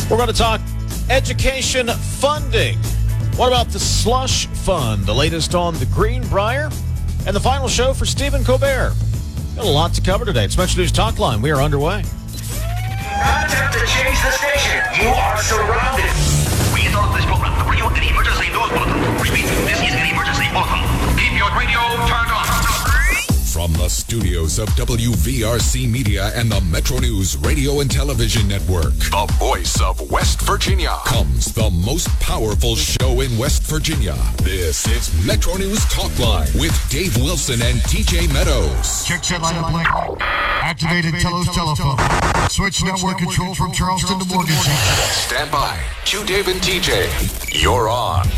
We're going to talk education funding. What about the slush fund? The latest on the Greenbrier and the final show for Stephen Colbert. Got a lot to cover today. It's Metro News Talk Line. We are underway. Not attempt to change the station. You are surrounded. We interrupt this program to bring you an emergency news bulletin. Repeat, this is an emergency bulletin. Keep your radio turned on. From the studios of WVRC Media and the Metro News Radio and Television Network, the voice of West Virginia, comes the most powerful show in West Virginia. This is Metro News Talk Line with Dave Wilson and TJ Meadows. Check set lineup link. Activated Telos telephone. Switch network control from Charleston to Morgantown. Stand by. Q Dave and TJ. You're on.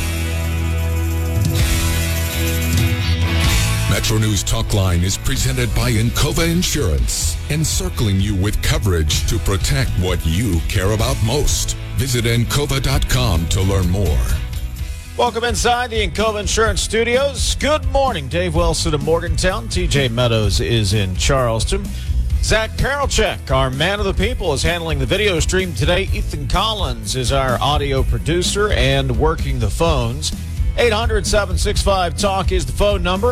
Metro News Talk Line is presented by Encova Insurance, encircling you with coverage to protect what you care about most. Visit Encova.com to learn more. Welcome inside the Encova Insurance Studios. Good morning. Dave Wilson of Morgantown. TJ Meadows is in Charleston. Zach Karolchek, our man of the people, is handling the video stream today. Ethan Collins is our audio producer and working the phones. 800-765-TALK is the phone number,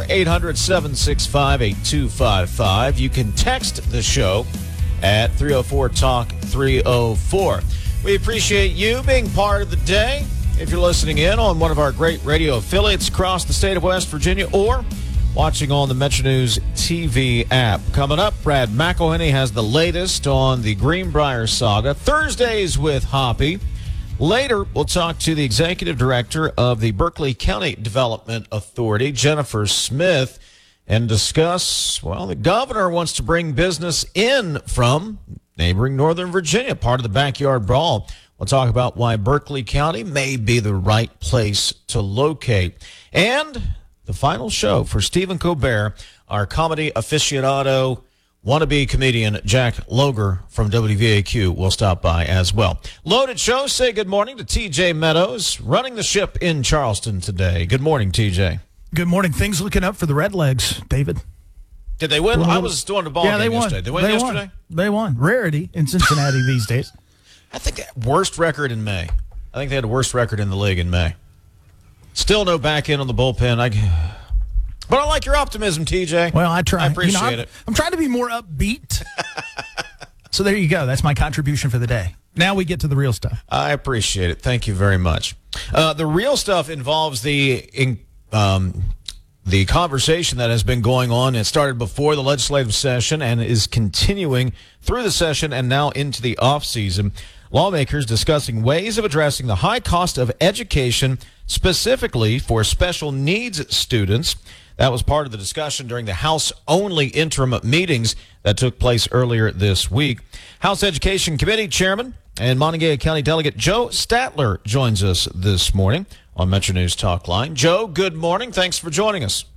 800-765-8255. You can text the show at 304-TALK-304. We appreciate you being part of the day. If you're listening in on one of our great radio affiliates across the state of West Virginia or watching on the Metro News TV app. Coming up, Brad McElhenney has the latest on the Greenbrier saga. Thursdays with Hoppy. Later, we'll talk to the executive director of the Berkeley County Development Authority, Jennifer Smith, and discuss, well, the governor wants to bring business in from neighboring Northern Virginia, part of the backyard brawl. We'll talk about why Berkeley County may be the right place to locate. And the final show for Stephen Colbert, our comedy aficionado, wannabe comedian Jack Loger from WVAQ will stop by as well. Loaded show. Say good morning to TJ Meadows, running the ship in Charleston today. Good morning, TJ. Good morning. Things looking up for the Redlegs, David. Did they win? I was doing the ball game yesterday. They won yesterday? They won. Rarity in Cincinnati these days. I think worst record in May. I think they had the worst record in the league in May. Still no back end on the bullpen. But I like your optimism, TJ. Well, I try. I appreciate it. I'm trying to be more upbeat. So there you go. That's my contribution for the day. Now we get to the real stuff. I appreciate it. Thank you very much. The real stuff involves the conversation that has been going on. It started before the legislative session and is continuing through the session and now into the off-season. Lawmakers discussing ways of addressing the high cost of education, specifically for special needs students. That was part of the discussion during the House-only interim meetings that took place earlier this week. House Education Committee Chairman and Montague County Delegate Joe Statler joins us this morning on Metro News Talk Line. Joe, good morning. Thanks for joining us.